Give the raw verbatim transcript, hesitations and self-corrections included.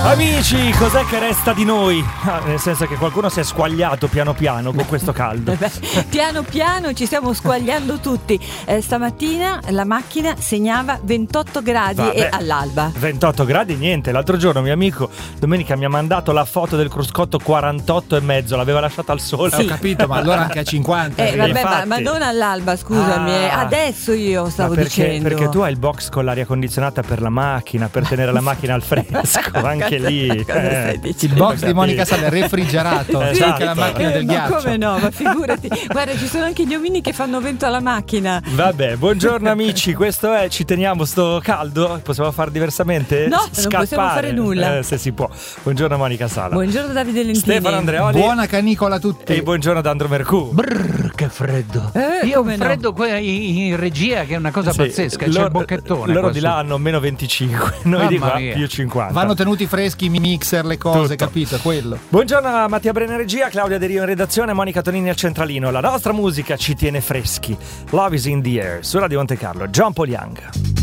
Amici, cos'è che resta di noi? Ah, nel senso che qualcuno si è squagliato piano piano con questo caldo. Beh, piano piano ci stiamo squagliando tutti. Eh, stamattina la macchina segnava ventotto gradi. Vabbè, e all'alba ventotto gradi niente. L'altro giorno mio amico domenica mi ha mandato la foto del cruscotto quarantotto e mezzo, l'aveva lasciata al sole. Sì. Ho capito, ma allora anche a cinquanta. Eh, vabbè, ma, ma non all'alba, scusami. Ah, adesso io stavo perché, dicendo. Perché tu hai il box con l'aria condizionata per la macchina, per tenere la macchina al fresco, anche lì. Eh. Il box di Monica Sala è refrigerato, esatto. Anche la macchina del ma ghiaccio. Come no, ma figurati. Guarda, ci sono anche gli omini che fanno vento alla macchina. Vabbè, buongiorno amici, questo è, ci teniamo sto caldo? Possiamo fare diversamente? No, Scappare, non possiamo fare nulla. Eh, se si può. Buongiorno Monica Sala. Buongiorno Davide Lentini. Stefano Andreoli. Buona canicola a tutti. E buongiorno da Andro Mercù. Brrr, che freddo. Eh, Io ho un no? freddo que- in regia che è una cosa Sì, pazzesca. C'è loro, il bocchettone. Loro qua di su. là hanno meno venticinque, noi Mamma di qua mia. più cinquanta. Vanno tenuti freschi i mixer, le cose, Tutto. capito? È quello. Buongiorno a Mattia Brena in regia, Claudia De Rio in redazione, Monica Tonini al centralino. La nostra musica ci tiene freschi. Love is in the air, su Radio Monte Carlo, John Paul Young.